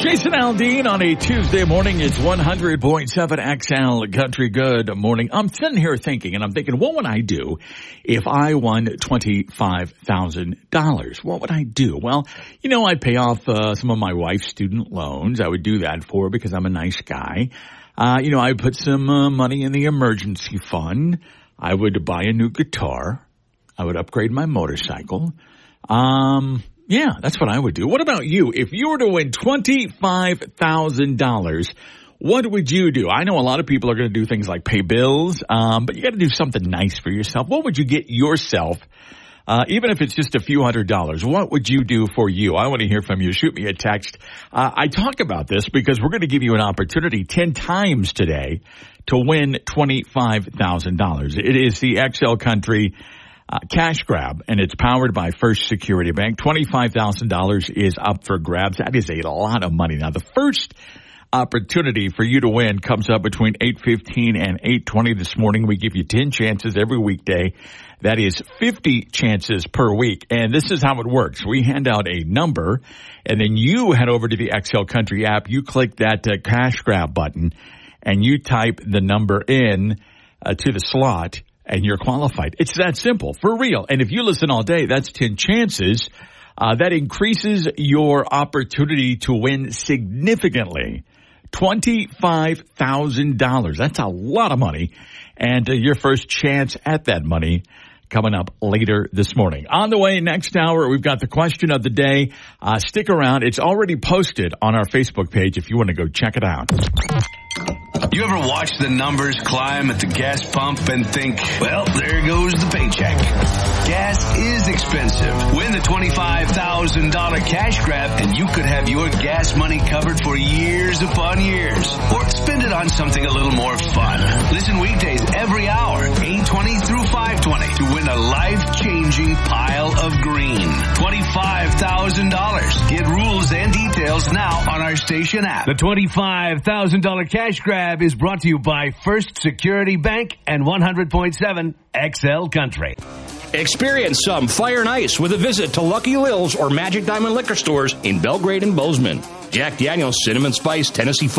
Jason Aldean on a Tuesday morning. It's 100.7 XL Country. Good morning. I'm sitting here thinking, what would I do if I won $25,000? What would I do? Well, I'd pay off some of my wife's student loans. I would do that for her because I'm a nice guy. I'd put some money in the emergency fund. I would buy a new guitar. I would upgrade my motorcycle. Yeah, that's what I would do. What about you? If you were to win $25,000, what would you do? I know a lot of people are going to do things like pay bills, but you got to do something nice for yourself. What would you get yourself, even if it's just a few $100s? What would you do for you? I want to hear from you. Shoot me a text. I talk about this because we're going to give you an opportunity 10 times today to win $25,000. It is the XL Country cash grab, and it's powered by First Security Bank. $25,000 is up for grabs. That is a lot of money. Now, the first opportunity for you to win comes up between 8:15 and 8:20 this morning. We give you 10 chances every weekday. That is 50 chances per week. And this is how it works. We hand out a number, and then you head over to the XL Country app. You click that cash grab button, and you type the number in to the slot, and you're qualified. It's that simple, for real. And if you listen all day, that's 10 chances. That increases your opportunity to win significantly. $25,000. That's a lot of money. And your first chance at that money coming up later this morning. On the way next hour, we've got the question of the day. Stick around. It's already posted on our Facebook page if you want to go check it out. You ever watch the numbers climb at the gas pump and think, well, there goes the paycheck? Gas is expensive. Win the $25,000 cash grab and you could have your gas money covered for years upon years. Or spend it on something a little more fun. Listen weekdays every hour, 8:20 through 5:20 to win a life-changing pile of green. $25,000. Get rules and details now on our station app. The $25,000 cash grab is brought to you by First Security Bank and 100.7 XL Country. Experience some fire and ice with a visit to Lucky Lil's or Magic Diamond Liquor Stores in Belgrade and Bozeman. Jack Daniel's Cinnamon Spice Tennessee